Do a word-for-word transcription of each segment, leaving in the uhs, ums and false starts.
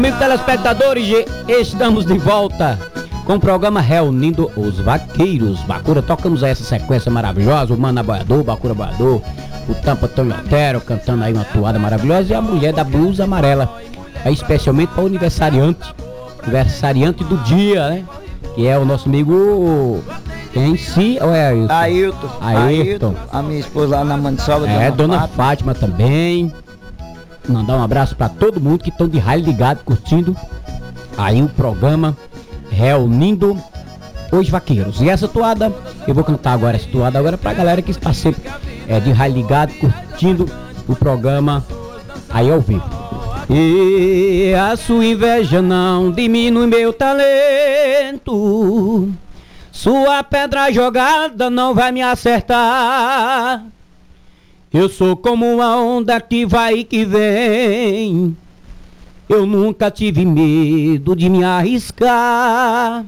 Amigos telespectadores, estamos de volta com o programa Reunindo os Vaqueiros. Bacura, tocamos essa sequência maravilhosa, o Mana Boiador, Bacura Boiador, o Tampa Tony Otero cantando aí uma toada maravilhosa e a mulher da blusa amarela, aí especialmente para o aniversariante, aniversariante do dia, né? Que é o nosso amigo, quem si ou é Ailton? Ailton. Ailton. A minha esposa lá na Mandioca. É, Dona Fátima. Fátima também. Mandar um abraço para todo mundo que estão de raio ligado, curtindo aí o programa Reunindo os Vaqueiros. E essa toada, eu vou cantar agora essa toada agora pra galera que está sempre é, de raio ligado, curtindo o programa aí ao vivo. E a sua inveja não diminui meu talento, sua pedra jogada não vai me acertar. Eu sou como uma onda que vai e que vem, eu nunca tive medo de me arriscar.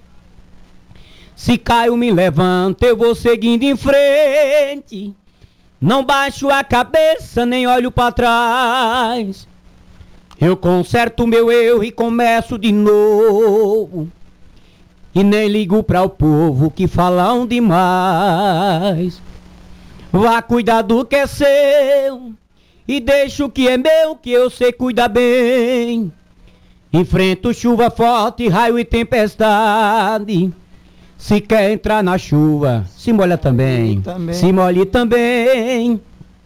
Se caio, me levanto, eu vou seguindo em frente, não baixo a cabeça nem olho para trás. Eu conserto meu erro e começo de novo, e nem ligo para o povo que falam demais. Vá cuidar do que é seu e deixa o que é meu, que eu sei cuidar bem. Enfrento chuva forte, raio e tempestade. Se quer entrar na chuva, se molha também, também. se molhe também.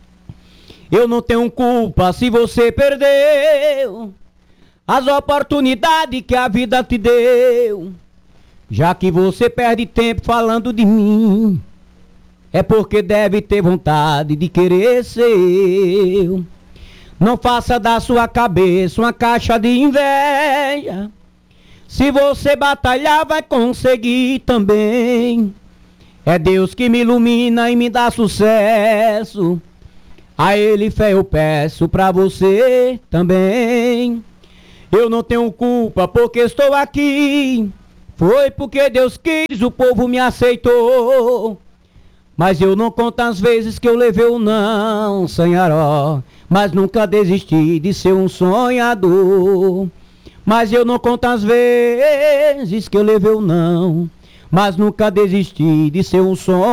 Eu não tenho culpa se você perdeu as oportunidades que a vida te deu. Já que você perde tempo falando de mim, é porque deve ter vontade de querer ser eu. Não faça da sua cabeça uma caixa de inveja. Se você batalhar, vai conseguir também. É Deus que me ilumina e me dá sucesso. A Ele fé eu peço pra você também. Eu não tenho culpa porque estou aqui. Foi porque Deus quis, o povo me aceitou. Mas eu não conto as vezes que eu levei o não, Senhoró. Mas nunca desisti de ser um sonhador. Mas eu não conto as vezes que eu levei o não, mas nunca desisti de ser um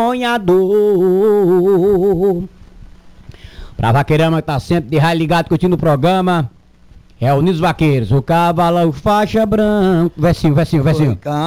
sonhador. Pra vaqueirama que tá sempre de raio ligado, curtindo o programa Reunindo os Vaqueiros. O cavalo faixa branca. Versinho, versinho, versinho.